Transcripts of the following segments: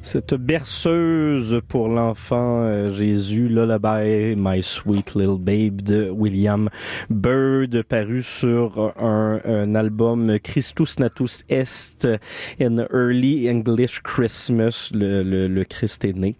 Cette berceuse pour l'enfant Jésus, Lullaby, My Sweet Little Babe de William Byrd, paru sur un album Christus Natus Est, An Early English Christmas, le Christ est né.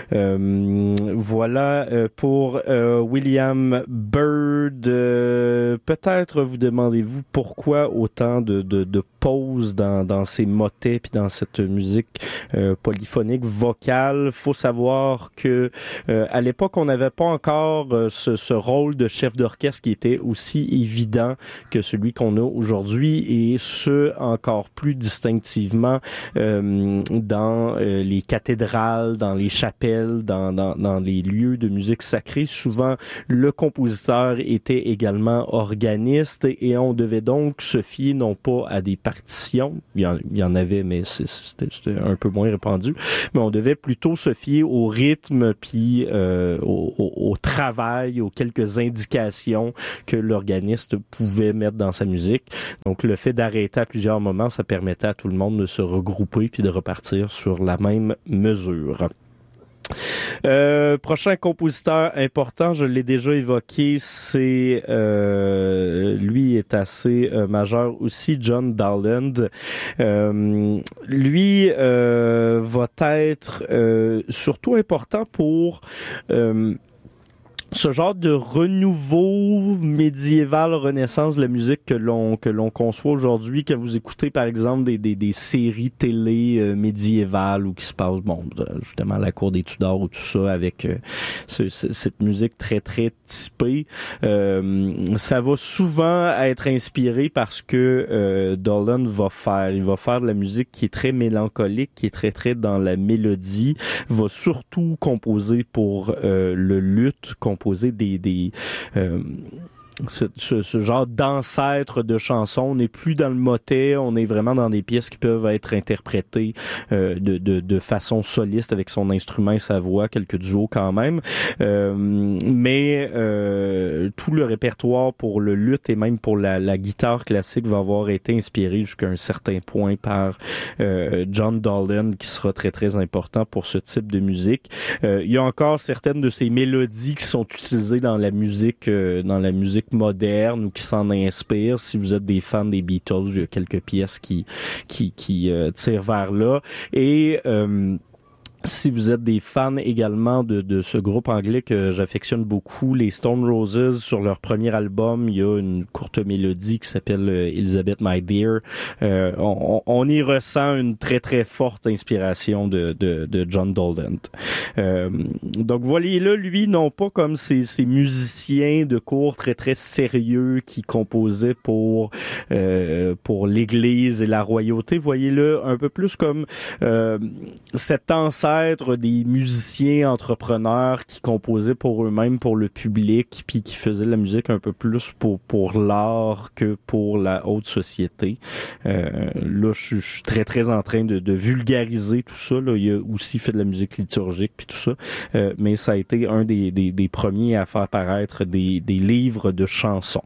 Voilà pour William Byrd. Peut-être vous demandez-vous pourquoi autant de pauses dans ces motets puis dans cette musique polyphonique vocale. Faut savoir que à l'époque on n'avait pas encore ce rôle de chef d'orchestre qui était aussi évident que celui qu'on a aujourd'hui, et ce encore plus distinctivement dans les cathédrales, dans les chapelles, dans les lieux de musique sacrée. Souvent le compositeur était également organiste et on devait donc se fier non pas à des partitions, il y en avait mais c'était un peu moins répandu, mais on devait plutôt se fier au rythme puis au travail, aux quelques indications que l'organiste pouvait mettre dans sa musique. Donc le fait d'arrêter à plusieurs moments, ça permettait à tout le monde de se regrouper puis de repartir sur la même mesure. Prochain compositeur important, je l'ai déjà évoqué, c'est lui est assez majeur aussi, John Dowland. Lui va être surtout important pour ce genre de renouveau médiéval, renaissance de la musique que l'on conçoit aujourd'hui, quand vous écoutez par exemple des séries télé médiévales ou qui se passent justement à la cour des Tudors ou tout ça, avec cette musique très très typée. Ça va souvent être inspiré parce que Dolan va faire de la musique qui est très mélancolique, qui est très très dans la mélodie, va surtout composer pour le luth, composer ce genre d'ancêtre de chansons. On n'est plus dans le motet, on est vraiment dans des pièces qui peuvent être interprétées de façon soliste avec son instrument et sa voix, quelques duos quand même. Mais tout le répertoire pour le luth et même pour la guitare classique va avoir été inspiré jusqu'à un certain point par John Dowland, qui sera très très important pour ce type de musique. Il y a encore certaines de ces mélodies qui sont utilisées dans la musique moderne ou qui s'en inspirent. Si vous êtes des fans des Beatles, il y a quelques pièces qui tirent vers là. Et si vous êtes des fans également de ce groupe anglais que j'affectionne beaucoup, les Stone Roses, sur leur premier album, il y a une courte mélodie qui s'appelle Elizabeth My Dear. On y ressent une très très forte inspiration de John Dowland. Donc voyez-le, lui, non pas comme ces musiciens de cour très très sérieux qui composaient pour l'Église et la royauté. Voyez-le un peu plus comme cet ancêtre des musiciens entrepreneurs qui composaient pour eux-mêmes, pour le public, puis qui faisaient de la musique un peu plus pour l'art que pour la haute société. Là, je suis très très en train de vulgariser tout ça. Là, il a aussi fait de la musique liturgique puis tout ça, mais ça a été un des premiers à faire paraître des livres de chansons.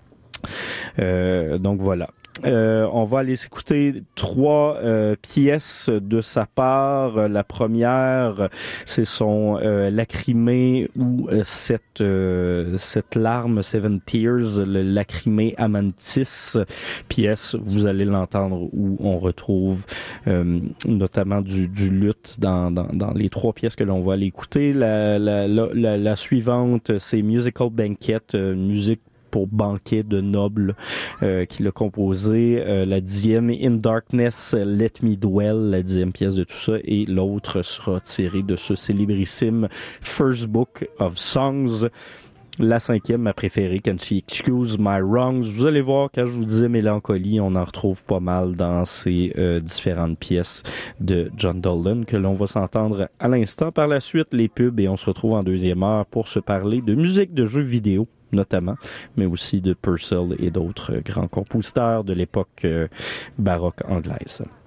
Donc voilà. On va aller s'écouter 3 pièces de sa part. La première, c'est son Lacrimée ou cette larme, Seven Tears, le Lacrimée Amantis, pièce, vous allez l'entendre, où on retrouve notamment du luth dans les 3 pièces que l'on va aller écouter. La suivante, c'est Musical Banquet, musique pour banquet de nobles, qu'il a composé. La 10e, In Darkness, Let Me Dwell, la 10e pièce de tout ça, et l'autre sera tirée de ce célébrissime First Book of Songs. La 5e, ma préférée, Can She Excuse My Wrongs. Vous allez voir, quand je vous disais mélancolie, on en retrouve pas mal dans ces différentes pièces de John Dowland que l'on va s'entendre à l'instant. Par la suite, les pubs, et on se retrouve en deuxième heure pour se parler de musique de jeux vidéo notamment, mais aussi de Purcell et d'autres grands compositeurs de l'époque baroque anglaise.